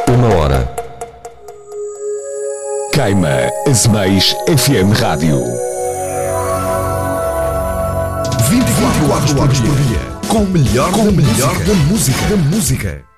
Uma hora. Queima Azeméis FM Rádio. 24 horas por dia. Com o melhor da música.